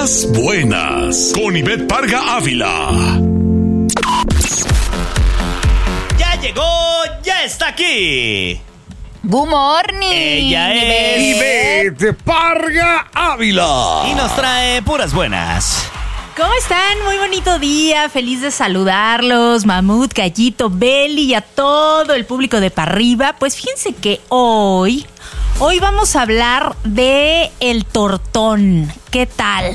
Puras buenas, con Ivette Parga Ávila. Ya llegó, ya está aquí. Good morning. Ella es Ivette Parga Ávila. y nos trae puras buenas. ¿Cómo están? Muy bonito día, feliz de saludarlos, Mamut, Gallito, Beli y a todo el público de Parriba. Pues fíjense que hoy vamos a hablar de el tortón. ¿Qué tal?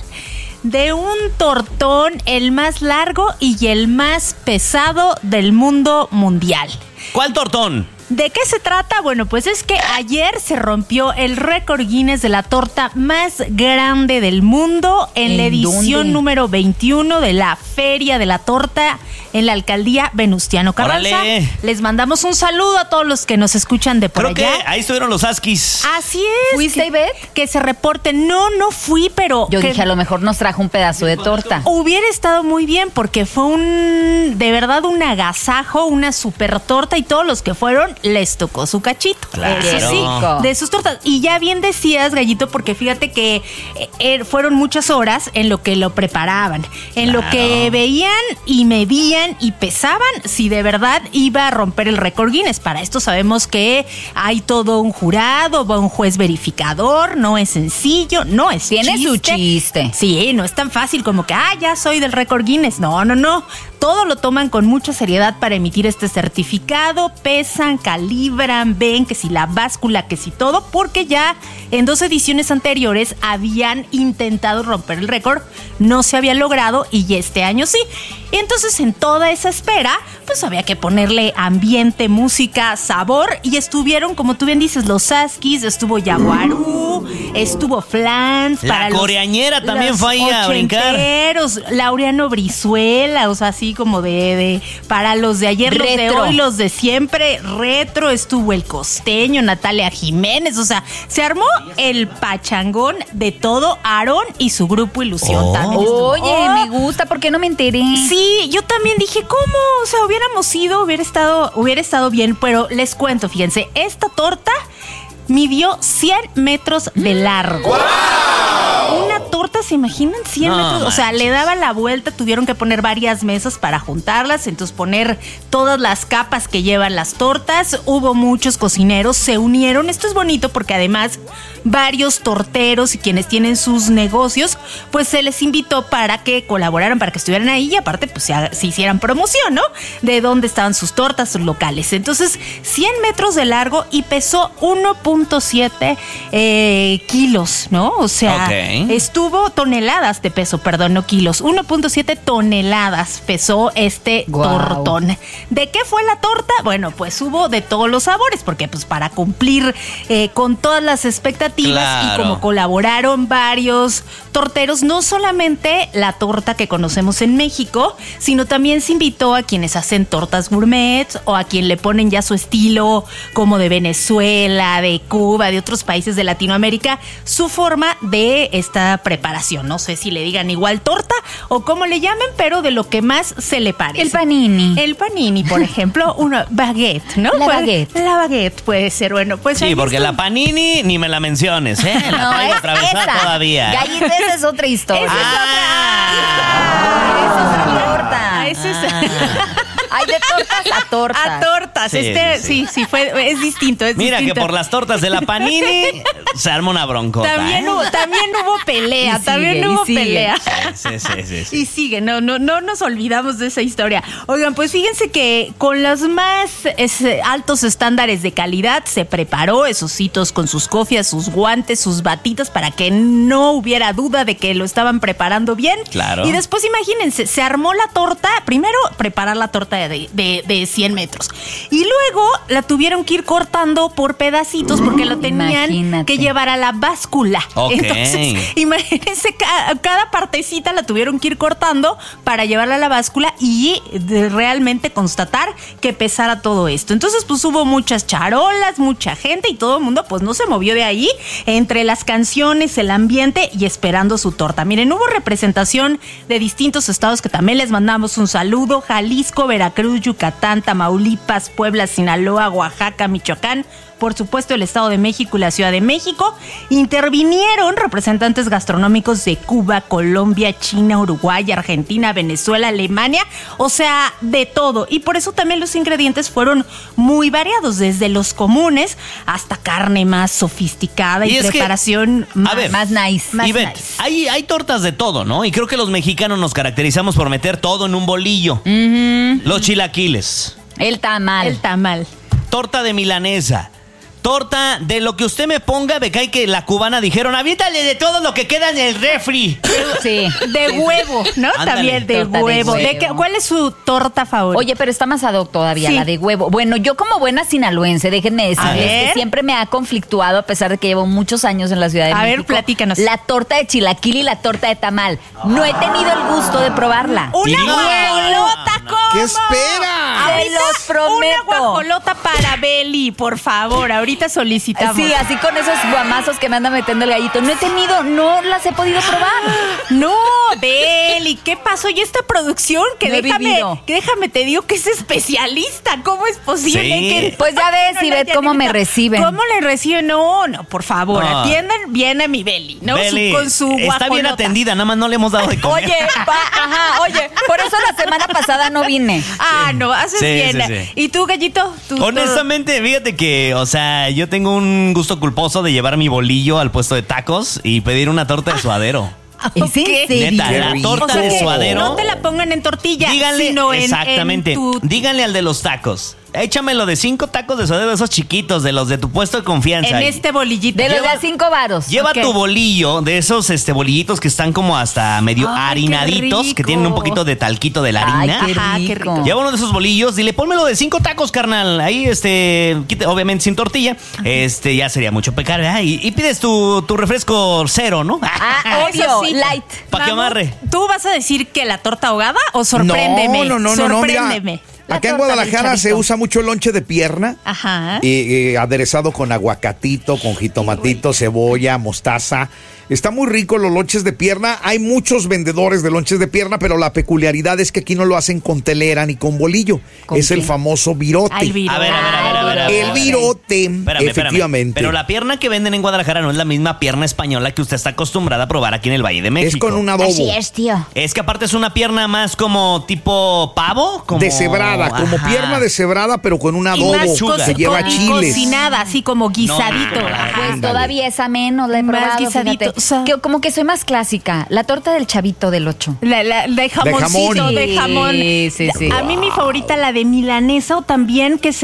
De un tortón, el más largo y el más pesado del mundo mundial. ¿Cuál tortón? ¿De qué se trata? Bueno, pues es que ayer se rompió el récord Guinness de la torta más grande del mundo en la edición número 21 de la Feria de la Torta en la alcaldía Venustiano Carranza. ¡Órale! Les mandamos un saludo a todos los que nos escuchan de por Creo allá. que ahí estuvieron los Askis. Así es. ¿Fuiste, Ivette? Que se reporten. No fui, pero... Yo que dije, a lo mejor nos trajo un pedazo de torta. Hubiera estado muy bien porque fue de verdad un agasajo, una super torta y todos los que fueron les tocó su cachito. Claro. Eso sí, de sus tortas. Y ya bien decías, Gallito, porque fíjate que fueron muchas horas en lo que lo preparaban, en lo que veían y medían y pesaban si de verdad iba a romper el récord Guinness. Para esto sabemos que hay todo un jurado, va un juez verificador, no es sencillo, no es Tiene su chiste. Sí, no es tan fácil como que, ya soy del récord Guinness. No. Todo lo toman con mucha seriedad para emitir este certificado, pesan, calibran, ven que si la báscula, que si todo, porque ya en 2 ediciones anteriores habían intentado romper el récord, no se había logrado y este año sí. Entonces, en toda esa espera, pues había que ponerle ambiente, música, sabor y estuvieron, como tú bien dices, los Askis, estuvo Yaguarú, estuvo Flans. La coreañera también fue ahí a brincar. Laureano Brizuela, o sea, así como para los de ayer, Retro. los de hoy, los de siempre, retro, estuvo el costeño, Natalia Jiménez, o sea, se armó el pachangón de todo, Aarón y su grupo Ilusión también estuvo. Oye, me gusta, ¿por qué no me enteré? Sí, yo también dije, ¿cómo? O sea, hubiéramos ido, hubiera estado bien, pero les cuento, fíjense, esta torta midió 100 metros de largo. ¡Wow! Una torta, ¿se imaginan? 100 metros. O sea, le daba la vuelta, tuvieron que poner varias mesas para juntarlas, entonces poner todas las capas que llevan las tortas. Hubo muchos cocineros, se unieron. Esto es bonito porque además varios torteros y quienes tienen sus negocios, pues se les invitó para que colaboraran, para que estuvieran ahí y aparte pues se hicieran promoción, ¿no? De dónde estaban sus tortas, sus locales. Entonces, 100 metros de largo y pesó 1.7 kilos, ¿no? O sea, estuvo toneladas de peso, perdón, no kilos. 1.7 toneladas pesó este tortón. ¿De qué fue la torta? Bueno, pues hubo de todos los sabores, porque pues para cumplir con todas las expectativas y como colaboraron varios torteros, no solamente la torta que conocemos en México, sino también se invitó a quienes hacen tortas gourmet o a quien le ponen ya su estilo como de Venezuela, de Cuba, de otros países de Latinoamérica, su forma de esta preparación. No sé si le digan igual torta o cómo le llamen, pero de lo que más se le parece. El panini. El panini, por ejemplo, una baguette, ¿no? La baguette. La baguette puede ser, bueno, pues sí, porque la panini ni me la menciones, ¿eh? La traigo atravesada todavía. Gallita, esa es otra historia. Esa es otra torta. Esa es Hay de tortas a tortas. A tortas. Sí, es distinto. Mira que por las tortas de la panini se arma una broncota. También hubo pelea, pelea. Sí. Y sigue, no nos olvidamos de esa historia. Oigan, pues fíjense que con los más altos estándares de calidad se preparó esos hitos con sus cofias, sus guantes, sus batitas para que no hubiera duda de que lo estaban preparando bien. Claro. Y después, imagínense, se armó la torta, primero preparar la torta de 100 metros. Y luego la tuvieron que ir cortando por pedacitos porque lo tenían que llevar a la báscula. Okay. Entonces, imagínense, cada partecita la tuvieron que ir cortando para llevarla a la báscula y realmente constatar que pesara todo esto. Entonces, pues hubo muchas charolas, mucha gente y todo el mundo pues no se movió de ahí entre las canciones, el ambiente y esperando su torta. Miren, hubo representación de distintos estados que también les mandamos un saludo: Jalisco, Veracruz, Yucatán, Tamaulipas, Puebla, Sinaloa, Oaxaca, Michoacán, por supuesto el Estado de México y la Ciudad de México. Intervinieron representantes gastronómicos de Cuba, Colombia, China, Uruguay, Argentina, Venezuela, Alemania, o sea, de todo. Y por eso también los ingredientes fueron muy variados, desde los comunes hasta carne más sofisticada y preparación más nice. Ivette, hay tortas de todo, ¿no? Y creo que los mexicanos nos caracterizamos por meter todo en un bolillo. Los chilaquiles. El tamal. Torta de milanesa. Torta de lo que usted me ponga, me cae que la cubana dijeron, aviéntale de todo lo que queda en el refri. Sí. De huevo, ¿no? Ándale. También de huevo. ¿Cuál es su torta favorita? Oye, pero está más ad hoc todavía, Sí. la de huevo. Bueno, yo como buena sinaloense, déjenme decirles que siempre me ha conflictuado, a pesar de que llevo muchos años en la Ciudad de México. A ver, platícanos. La torta de chilaquil y la torta de tamal. No he tenido el gusto de probarla. ¡Una Sí. guajolota! ¿Cómo? ¿Qué espera? Se los prometo. Una guajolota para Beli, por favor. Ahorita solicitamos. Sí, así con esos guamazos que me anda metiendo el gallito. No las he podido probar. No, Beli, ¿qué pasó? ¿Y esta producción? Que No he vivido. déjame te digo que es especialista. ¿Cómo es posible Sí. que... Pues ya ves, No, Ivette, cómo me reciben. ¿Cómo le reciben? No, por favor, No. atiendan bien a mi Beli, ¿no? Beli, con su está bien guajolota. atendida, nada más no le hemos dado de comer. Oye, por eso la semana pasada no vine. No, haces Sí, bien. sí. ¿Y tú, Gallito? Honestamente, fíjate que, o sea, yo tengo un gusto culposo de llevar mi bolillo al puesto de tacos y pedir una torta de suadero. ¿Es en ¿Qué? serio? Neta, la rico. torta O sea, de que suadero. no te la pongan en tortilla, Díganle, sino exactamente. en tu... Díganle al de los tacos. Échamelo de 5 tacos de suadero, de esos chiquitos, de los de tu puesto de confianza. En este bolillito. De los de a 5 varos. Lleva Ok. tu bolillo, de esos bolillitos que están como hasta medio Ay, qué harinaditos, que rico. tienen un poquito de talquito de la Ay, harina. qué Ajá, qué rico. rico. Lleva uno de esos bolillos, dile, pónmelo de 5 tacos, carnal. Ahí, obviamente sin tortilla. Ya sería mucho pecar, ¿verdad? Y pides tu refresco cero, ¿no? Ah, Eso obvio, sí. light. Pa' que Vamos, amarre. ¿Tú vas a decir que la torta ahogada o sorpréndeme? No, mira, Sorpréndeme. La acá en torta del Guadalajara se Chavito. usa mucho el lonche de pierna. Ajá. Aderezado con aguacatito, con jitomatito, cebolla, mostaza. Está muy rico los lonches de pierna. Hay muchos vendedores de lonches de pierna, pero la peculiaridad es que aquí no lo hacen con telera ni con bolillo. ¿Con Es el qué? famoso virote. Ay, virote. A ver. El virote, Espérame. efectivamente. Pero la pierna que venden en Guadalajara no es la misma pierna española que usted está acostumbrada a probar aquí en el Valle de México. es con un adobo. Así es, tío. Es que aparte es una pierna más como tipo pavo. Como... Deshebrada, como Ajá. pierna deshebrada, pero con un Y adobo más que lleva y chiles. cocinada, así como guisadito. No, Ajá. Pues Ándale. todavía esa menos la he Más probado, guisadito, fíjate. o sea. Que como que soy más clásica. La torta del Chavito del 8. La de jamoncito, jamón. de jamón. Sí. A mí mi favorita, la de milanesa, o también que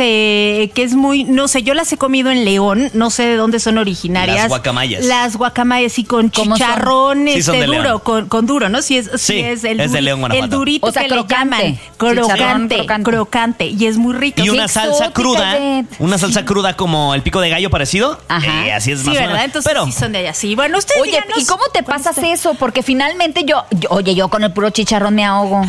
es muy, no sé, yo las he comido en León, no sé de dónde son originarias. Las guacamayas. Las guacamayas, sí, con ¿Cómo son? chicharrón Sí, son de duro, León. con duro, ¿no? Sí, es el es de León, Guanajuato. el durito O sea, que le crocante. llaman. Chicharrón Crocante, y es muy rico. Y Sí, una salsa exótica, cruda, Ivette. una salsa cruda como el pico de gallo parecido. Ajá. Así es sí, más o ¿verdad? menos. Entonces Pero sí son de allá. Sí, bueno, ustedes Oye, díganos ¿y cómo te cuál pasas es tu- eso? Porque finalmente yo con el puro chicharrón me ahogo.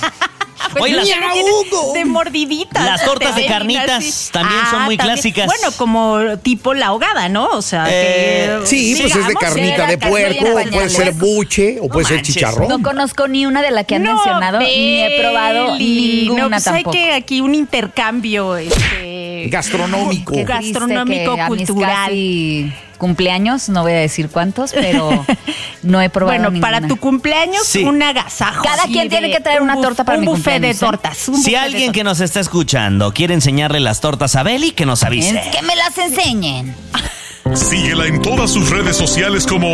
Pues Oye, no las- se le tiene de mordiditas. Las tortas de Te ven carnitas así. también son muy clásicas. Bueno, como tipo la ahogada, ¿no? O sea, que... Sí, pues es de digamos, carnita era de carne puerco, en puede pañales. ser buche o puede ser manches. chicharrón. No conozco ni una de las que han No, mencionado, ni he probado Beli, ninguna no, pues tampoco. hay que aquí un intercambio Gastronómico. Qué gastronómico, triste que a mis cultural. casi cumpleaños, no voy a decir cuántos, pero no he probado Bueno, ninguna. para tu cumpleaños, Sí. un agasajo. Cada así quien tiene de que traer una torta para un mi buffet de cumpleaños, ¿eh? tortas. un si buffet de alguien que tortas. nos está escuchando quiere enseñarle las tortas a Beli, que nos avise. Es que me las enseñen. Síguela en todas sus redes sociales como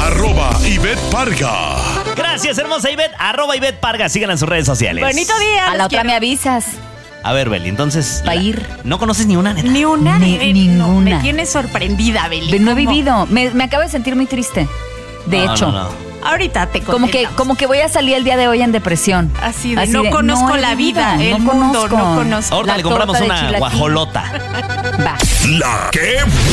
@Ivette Parga. Gracias, hermosa Ivette. @Ivette Parga. Síganla en sus redes sociales. Bonito día. A la los otra quiero. me avisas. A ver, Beli, entonces. Pa' ir. ¿No conoces ni una, neta? Ni una, Ni- no, me ninguna. tienes sorprendida, Beli. No he ¿Cómo? vivido. Me acabo de sentir muy triste. De No, hecho. no. Ahorita te Como que voy a salir el día de hoy en depresión. Así de, no conozco he la vivido, vida, el mundo, no conozco. Ahorita La le compramos torta de una chilaquil. guajolota. Va. La que